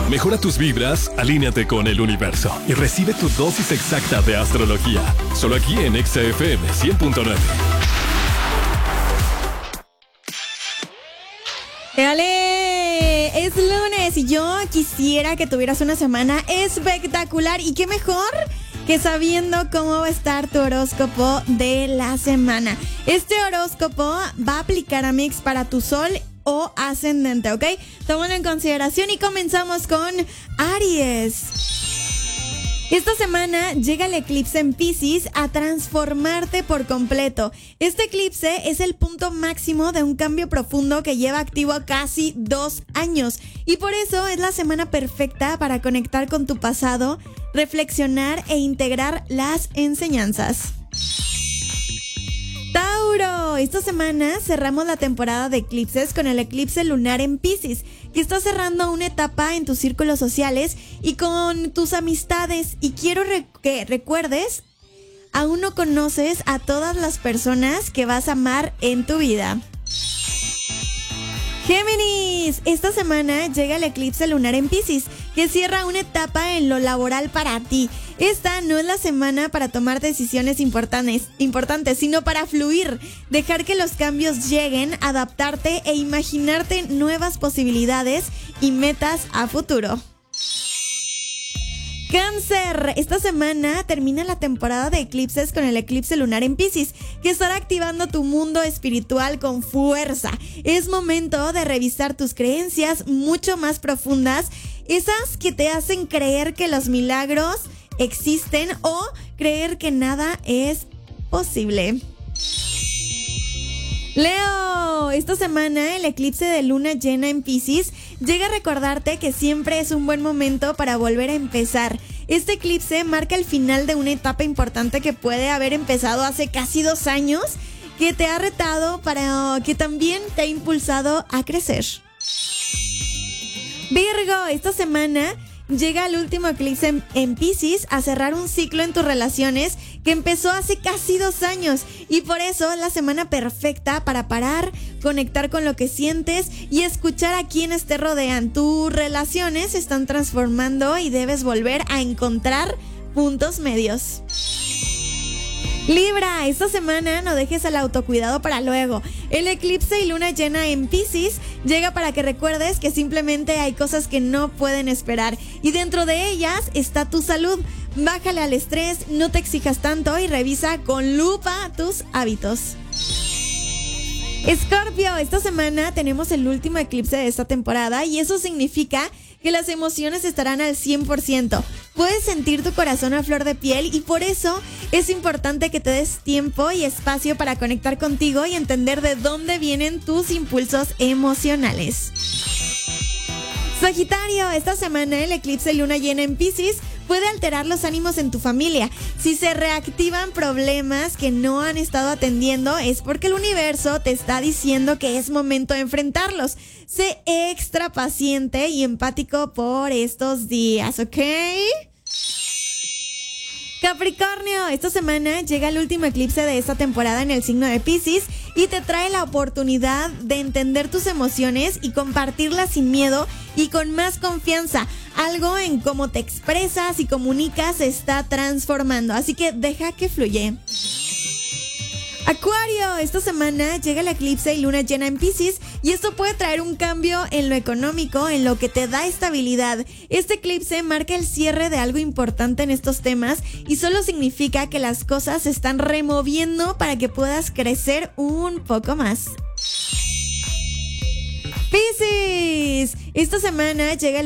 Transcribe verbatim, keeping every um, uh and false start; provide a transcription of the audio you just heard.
Mejora tus vibras, alíneate con el universo y recibe tu dosis exacta de astrología. Solo aquí en Exa F M cien punto nueve. ¡Dale! Es lunes y yo quisiera que tuvieras una semana espectacular. ¿Y qué mejor que sabiendo cómo va a estar tu horóscopo de la semana? Este horóscopo va a aplicar a mix para tu sol o ascendente, ¿ok? Tómalo en consideración y comenzamos con Aries. Esta semana llega el eclipse en Piscis a transformarte por completo. Este eclipse es el punto máximo de un cambio profundo que lleva activo casi dos años. Y por eso es la semana perfecta para conectar con tu pasado, reflexionar e integrar las enseñanzas. Tauro, esta semana cerramos la temporada de eclipses con el eclipse lunar en Piscis, que está cerrando una etapa en tus círculos sociales y con tus amistades. Y quiero re- que recuerdes, aún no conoces a todas las personas que vas a amar en tu vida. Géminis, esta semana llega el eclipse lunar en Piscis, que cierra una etapa en lo laboral para ti. Esta no es la semana para tomar decisiones importantes, importantes, sino para fluir, dejar que los cambios lleguen, adaptarte e imaginarte nuevas posibilidades y metas a futuro. Cáncer, esta semana termina la temporada de eclipses con el eclipse lunar en Piscis, que estará activando tu mundo espiritual con fuerza. Es momento de revisar tus creencias mucho más profundas, esas que te hacen creer que los milagros existen o creer que nada es posible. Leo, esta semana el eclipse de luna llena en Piscis llega a recordarte que siempre es un buen momento para volver a empezar. Este eclipse marca el final de una etapa importante que puede haber empezado hace casi dos años, que te ha retado, para que también te ha impulsado a crecer. Virgo, esta semana llega el último eclipse en, en Piscis a cerrar un ciclo en tus relaciones que empezó hace casi dos años y por eso es la semana perfecta para parar, conectar con lo que sientes y escuchar a quienes te rodean. Tus relaciones se están transformando y debes volver a encontrar puntos medios. Libra, esta semana no dejes el autocuidado para luego. El eclipse y luna llena en Piscis llega para que recuerdes que simplemente hay cosas que no pueden esperar y dentro de ellas está tu salud. Bájale al estrés, no te exijas tanto y revisa con lupa tus hábitos. Escorpio, esta semana tenemos el último eclipse de esta temporada y eso significa que las emociones estarán al cien por ciento. Puedes sentir tu corazón a flor de piel y por eso es importante que te des tiempo y espacio para conectar contigo y entender de dónde vienen tus impulsos emocionales. Sagitario, esta semana el eclipse luna llena en Piscis puede alterar los ánimos en tu familia. Si se reactivan problemas que no han estado atendiendo, es porque el universo te está diciendo que es momento de enfrentarlos. Sé extra paciente y empático por estos días, ¿ok? Capricornio, esta semana llega el último eclipse de esta temporada en el signo de Piscis y te trae la oportunidad de entender tus emociones y compartirlas sin miedo y con más confianza. Algo en cómo te expresas y comunicas se está transformando, así que deja que fluya. Acuario, esta semana llega el eclipse y luna llena en Piscis y esto puede traer un cambio en lo económico, en lo que te da estabilidad. Este eclipse marca el cierre de algo importante en estos temas y solo significa que las cosas se están removiendo para que puedas crecer un poco más. Piscis, esta semana llega el